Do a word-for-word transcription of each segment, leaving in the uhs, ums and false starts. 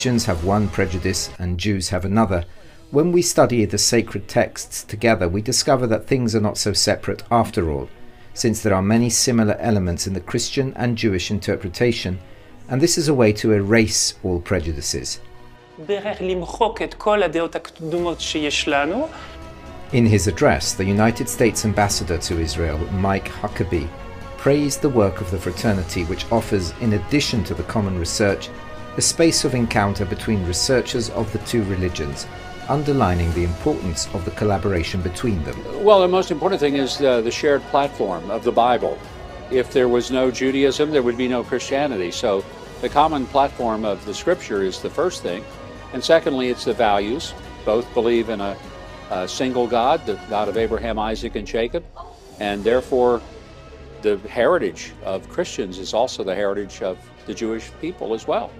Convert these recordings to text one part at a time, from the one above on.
Christians have one prejudice and Jews have another. When we study the sacred texts together, we discover that things are not so separate after all, since there are many similar elements in the Christian and Jewish interpretation, and this is a way to erase all prejudices. In his address, the United States Ambassador to Israel, Mike Huckabee, praised the work of the fraternity, which offers, in addition to the common research, a space of encounter between researchers of the two religions, underlining the importance of the collaboration between them. Well, the most important thing is the, the shared platform of the Bible. If there was no Judaism, there would be no Christianity. So the common platform of the Scripture is the first thing. And secondly, it's the values. Both believe in a, a single God, the God of Abraham, Isaac, and Jacob. And therefore, the heritage of Christians is also the heritage of the Jewish people as well.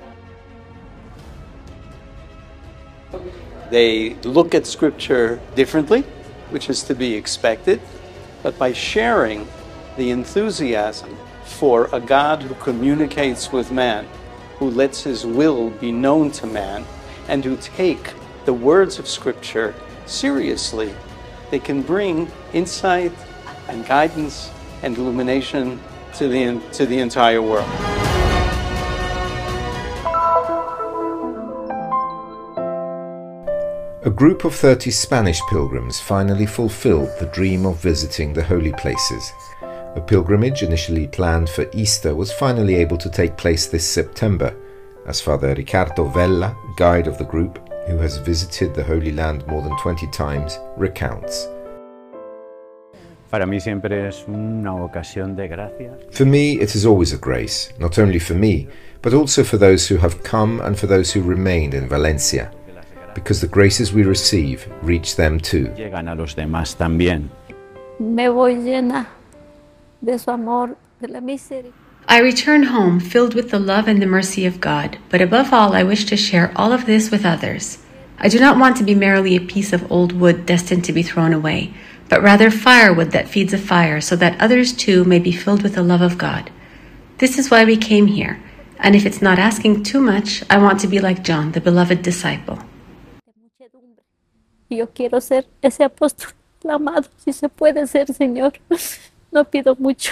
They look at Scripture differently, which is to be expected, but by sharing the enthusiasm for a God who communicates with man, who lets his will be known to man, and who take the words of Scripture seriously, they can bring insight and guidance and illumination to the, to the entire world. A group of thirty Spanish pilgrims finally fulfilled the dream of visiting the holy places. A pilgrimage initially planned for Easter was finally able to take place this September, as Father Ricardo Vella, guide of the group, who has visited the Holy Land more than twenty times, recounts. For me, it is always a grace, not only for me, but also for those who have come and for those who remained in Valencia, because the graces we receive reach them too. I return home filled with the love and the mercy of God, but above all I wish to share all of this with others. I do not want to be merely a piece of old wood destined to be thrown away, but rather firewood that feeds a fire so that others too may be filled with the love of God. This is why we came here, and if it's not asking too much, I want to be like John, the beloved disciple. Yo quiero ser ese apóstol amado, si se puede ser, Señor. No pido mucho.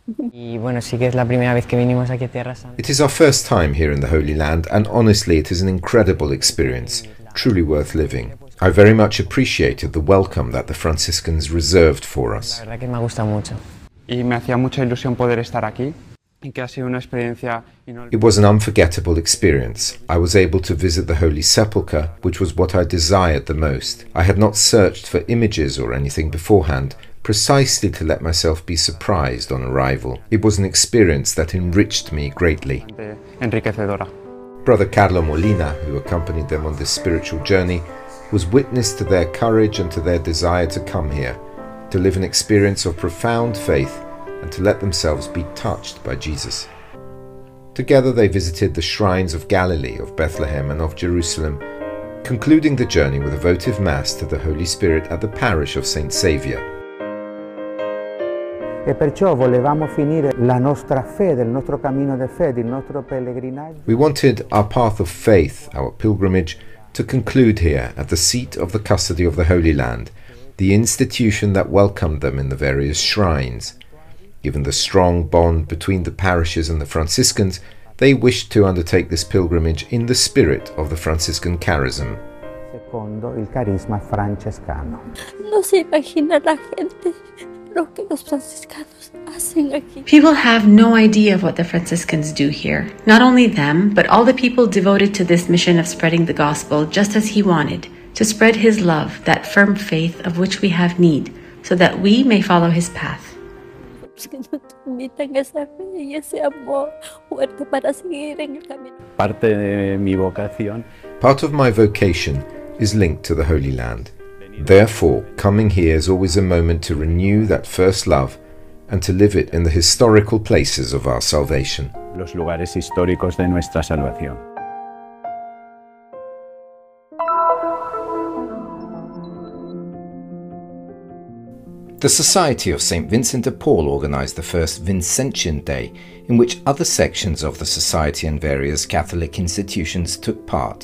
It is our first time here in the Holy Land, and honestly it is an incredible experience, truly worth living. I very much appreciated the welcome that the Franciscans reserved for us. It was an unforgettable experience. I was able to visit the Holy Sepulchre, which was what I desired the most. I had not searched for images or anything beforehand, precisely to let myself be surprised on arrival. It was an experience that enriched me greatly. Brother Carlo Molina, who accompanied them on this spiritual journey, was witness to their courage and to their desire to come here, to live an experience of profound faith, and to let themselves be touched by Jesus. Together they visited the shrines of Galilee, of Bethlehem and of Jerusalem, concluding the journey with a votive Mass to the Holy Spirit at the parish of Saint Saviour. We wanted our path of faith, our pilgrimage, to conclude here at the seat of the custody of the Holy Land, the institution that welcomed them in the various shrines. Given the strong bond between the parishes and the Franciscans, they wished to undertake this pilgrimage in the spirit of the Franciscan charism. People have no idea of what the Franciscans do here. Not only them, but all the people devoted to this mission of spreading the gospel just as he wanted, to spread his love, that firm faith of which we have need, so that we may follow his path. Part of my vocation is linked to the Holy Land. Therefore, coming here is always a moment to renew that first love and to live it in the historical places of our salvation. Los lugares históricos de nuestra salvación. The Society of Saint Vincent de Paul organised the first Vincentian Day, in which other sections of the Society and various Catholic institutions took part.